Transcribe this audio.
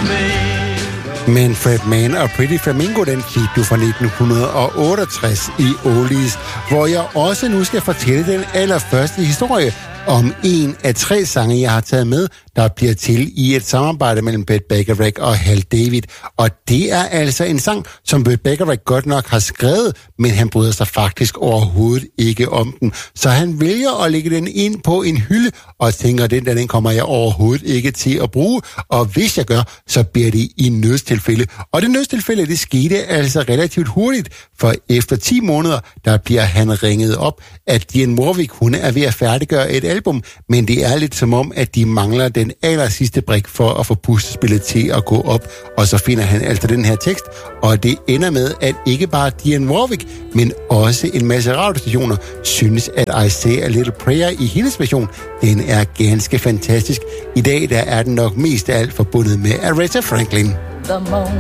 Manfred Mann og Pretty Flamingo, den fik du fra 1968 i Oldies, hvor jeg også nu skal fortælle den allerførste historie om en af 3 sange, jeg har taget med, der bliver til i et samarbejde mellem Burt Bacharach og Hal David. Og det er altså en sang, som Burt Bacharach godt nok har skrevet, men han bryder sig faktisk overhovedet ikke om den. Så han vælger at lægge den ind på en hylde og tænker, den kommer jeg overhovedet ikke til at bruge. Og hvis jeg gør, så bliver det i nødstilfælde. Og det nødstilfælde, det skete altså relativt hurtigt, for efter 10 måneder, der bliver han ringet op, at Dionne Warwick, hun er ved at færdiggøre et album, men det er lidt som om, at de mangler den aller sidste brik for at få puslespillet til at gå op, og så finder han altså den her tekst, og det ender med, at ikke bare Dionne Warwick, men også en masse radiostationer synes, at I Say a Little Prayer i hendes version, den er ganske fantastisk. I dag der er den nok mest af alt forbundet med Aretha Franklin. The moment